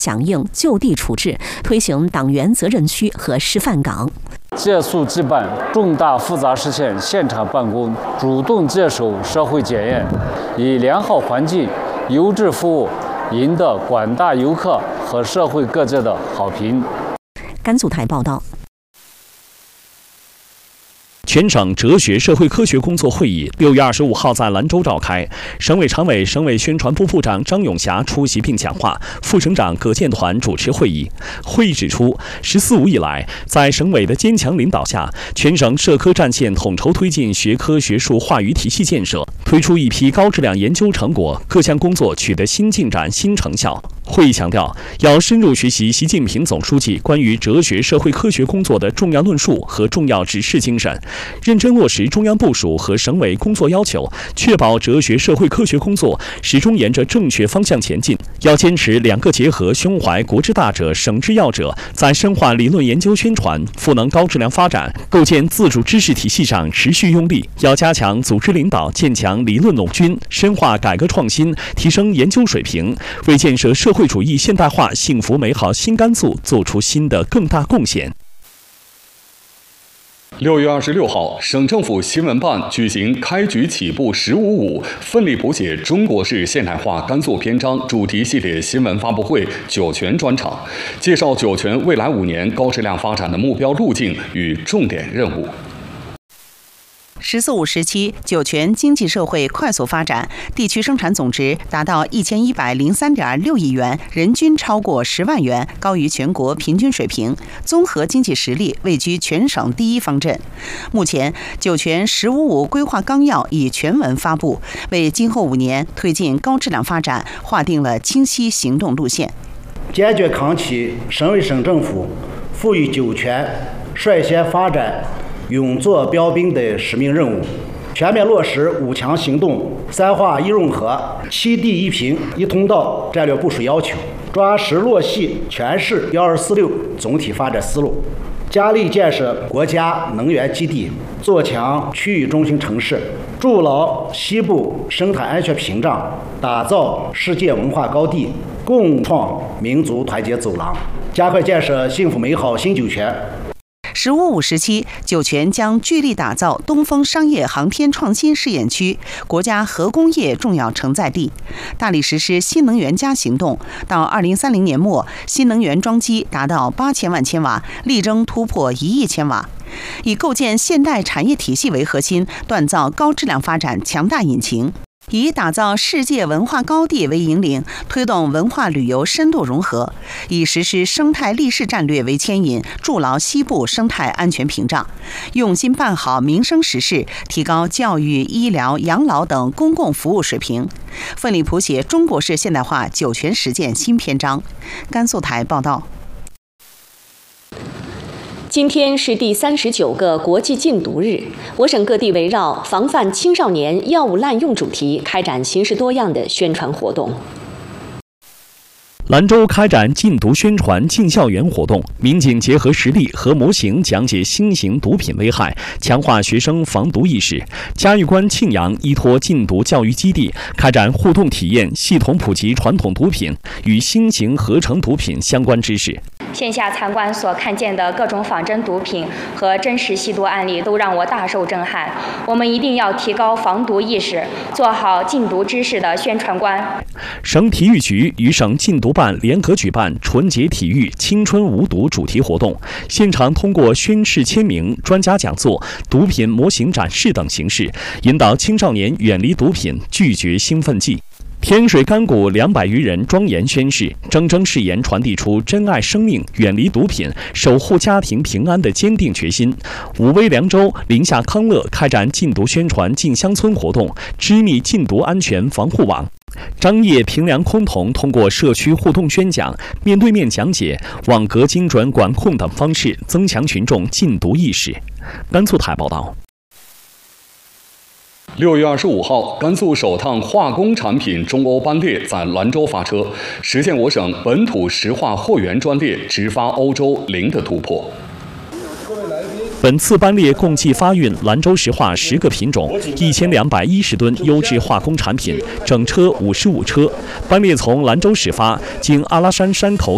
响应就地处置，推行党员责任区和示范岗。 借宿即办，重大复杂事件现场办公，主动接受社会检验，以良好环境、优质服务赢得广大游客和社会各界的好评。 甘肃台报道。 全省哲学社会科学工作会议6月25号在兰州召开，省委常委、省委宣传部部长张永霞出席并讲话，副省长葛建团主持会议。会议指出，“14五”以来，在省委的坚强领导下，全省社科战线统筹推进学科学术话语体系建设，推出一批高质量研究成果，各项工作取得新进展、新成效。会议强调，要深入学习习近平总书记关于哲学社会科学工作的重要论述和重要指示精神，认真落实中央部署和省委工作要求，确保哲学社会科学工作始终沿着正确方向前进。要坚持两个结合，胸怀国之大者、省之要者，在深化理论研究宣传、赋能高质量发展、构建自主知识体系上持续用力。要加强组织领导，建强理论拢军，深化改革创新，提升研究水平，为建设社会主义现代化幸福美好新甘肃做出新的更大贡献。 6月26号，省政府新闻办举行开局起步15.5奋力谱写中国式现代化甘肃篇章主题系列新闻发布会酒泉专场，介绍酒泉未来5年高质量发展的目标路径与重点任务。 “14五”时期，酒泉经济社会快速发展，地区生产总值达到1103.6亿元，人均超过10万元，高于全国平均水平，综合经济实力位居全省第一方阵。目前，酒泉“15.5”规划纲要已全文发布，为今后5年推进高质量发展划定了清晰行动路线。 坚决扛起省委省政府赋予酒泉率先发展、勇做标兵的使命任务，全面落实5强行动、3化1融合、7地1平1通道战略部署要求，抓实落细全市1246总体发展思路，加力建设国家能源基地，做强区域中心城市，筑牢西部生态安全屏障，打造世界文化高地，共创民族团结走廊，加快建设幸福美好新酒泉。 “15.5”时期，酒泉将聚力打造东风商业航天创新试验区、国家核工业重要承载地，大力实施新能源+行动。到2030年末，新能源装机达到8000万千瓦，力争突破1亿千瓦。以构建现代产业体系为核心，锻造高质量发展强大引擎。以打造世界文化高地为引领，推动文化旅游深度融合；以实施生态立市战略为牵引，筑牢西部生态安全屏障；用心办好民生实事，提高教育、医疗、养老等公共服务水平，奋力谱写中国式现代化酒泉实践新篇章。甘肃台报道。 今天是第39个国际禁毒日，我省各地围绕防范青少年药物滥用主题开展形式多样的宣传活动。 兰州开展禁毒宣传进校园活动，民警结合实例和模型讲解新型毒品危害，强化学生防毒意识。嘉峪关庆阳依托禁毒教育基地，开展互动体验，系统普及传统毒品与新型合成毒品相关知识。 线下参观所看见的各种仿真毒品和真实吸毒案例都让我大受震撼。我们一定要提高防毒意识，做好禁毒知识的宣传官。 省体育局与省禁毒办联合举办纯洁体育青春无毒主题活动，现场通过宣誓签名、专家讲座、毒品模型展示等形式，引导青少年远离毒品，拒绝兴奋剂。天水干谷200余人庄严宣誓，铮铮誓言传递出珍爱生命、远离毒品、守护家庭平安的坚定决心。武威凉州临夏康乐开展禁毒宣传进乡村活动，织密禁毒安全防护网。张掖平凉崆峒通过社区互动宣讲、面对面讲解、网格精准管控等方式，增强群众禁毒意识。甘肃台报道。 6月25号，甘肃首趟化工产品中欧班列在兰州发车，实现我省本土石化货源专列直发欧洲零的突破。 本次班列共计发运兰州石化10个品种，1210吨优质化工产品，整车55车。班列从兰州始发，经阿拉山山头